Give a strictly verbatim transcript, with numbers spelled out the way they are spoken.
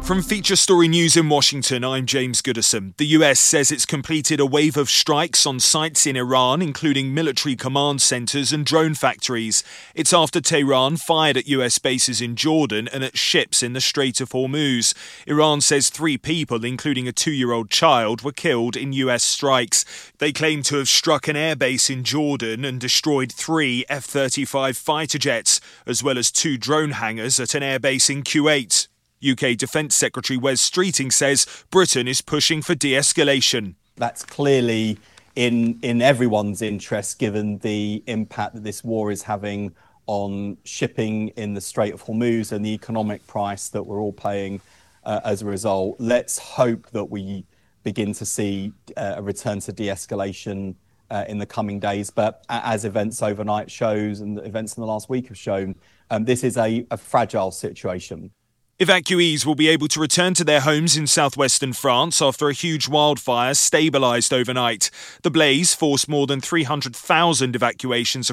From Feature Story News in Washington, I'm James Goodison. The U S says it's completed a wave of strikes on sites in Iran, including military command centres and drone factories. It's after Tehran fired at U S bases in Jordan and at ships in the Strait of Hormuz. Iran says three people, including a two-year-old child, were killed in U S strikes. They claim to have struck an airbase in Jordan and destroyed three F thirty-five fighter jets, as well as two drone hangars at an airbase in Kuwait. U K Defence Secretary Wes Streeting says Britain is pushing for de-escalation. That's clearly in in everyone's interest, given the impact that this war is having on shipping in the Strait of Hormuz and the economic price that we're all paying uh, as a result. Let's hope that we begin to see uh, a return to de-escalation uh, in the coming days. But as events overnight shows and events in the last week have shown, um, this is a, a fragile situation. Evacuees will be able to return to their homes in southwestern France after a huge wildfire stabilised overnight. The blaze forced more than three hundred thousand evacuations